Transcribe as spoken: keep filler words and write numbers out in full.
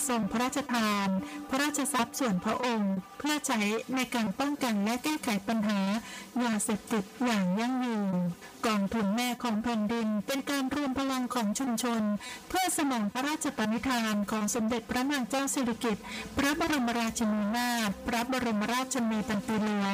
ทรงพระราชทานพระราชทรัพย์ส่วนพระองค์เพื่อใช้ในการป้องกันและแก้ไขปัญหายาเสพติดอย่างยั่งยืนกองทุนแม่ของแผ่นดินเป็นการรวมพลังของชุมชนเพื่อสนองพระราชปณิธานของสมเด็จพระนางเจ้าสิริกิติ์พระบรมราชินีนาถพระบรมราชชนนีพันปีหลวง